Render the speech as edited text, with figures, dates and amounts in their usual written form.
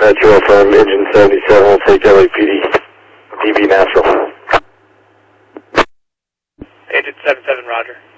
Metro from Engine 77, will take LAPD, DB Nashville. Agent 77, roger.